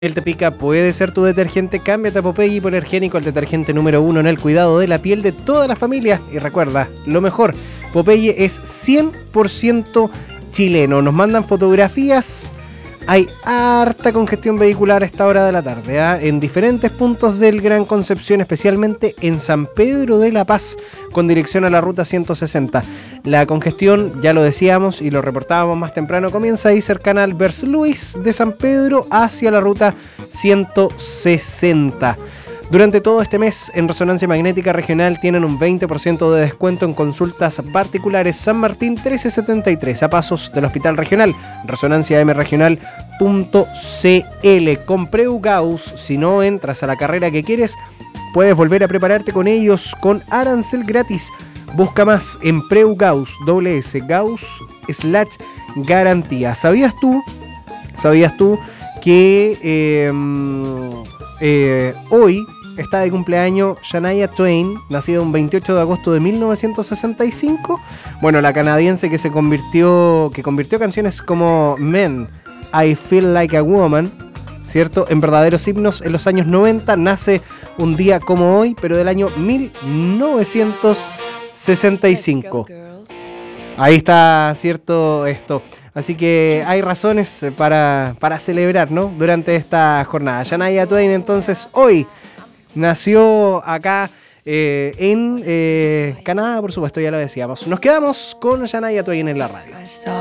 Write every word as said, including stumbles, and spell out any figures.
El Te Pica puede ser tu detergente. Cámbiate a Popeye Hipoalergénico, el detergente número uno en el cuidado de la piel de toda la familia. Y recuerda, lo mejor, Popeye es cien por ciento chileno. Nos mandan fotografías. Hay harta congestión vehicular a esta hora de la tarde, ¿eh? En diferentes puntos del Gran Concepción, especialmente en San Pedro de la Paz, con dirección a la ruta ciento sesenta. La congestión, ya lo decíamos y lo reportábamos más temprano, comienza ahí cercana al Vers Luis de San Pedro hacia la ruta ciento sesenta. Durante todo este mes, en Resonancia Magnética Regional tienen un veinte por ciento de descuento en consultas particulares. San Martín trece setenta y tres, a pasos del Hospital Regional. resonancia m regional punto c l. Con Preu Gauss, si no entras a la carrera que quieres, puedes volver a prepararte con ellos con arancel gratis. Busca más en Preu Gauss, doble S, Gauss slash garantía. ¿Sabías tú? ¿Sabías tú que eh, eh, hoy está de cumpleaños Shania Twain, nacida un veintiocho de agosto de mil novecientos sesenta y cinco? Bueno, la canadiense que se convirtió, que convirtió canciones como Men, I Feel Like a Woman, ¿cierto?, en verdaderos himnos en los años noventa, nace un día como hoy, pero del año mil novecientos sesenta y cinco. Ahí está, ¿cierto?, esto. Así que hay razones para, para celebrar, ¿no?, durante esta jornada. Shania Twain, entonces, hoy nació acá eh, en eh, Canadá, por supuesto, ya lo decíamos. Nos quedamos con Shania Twain en la radio.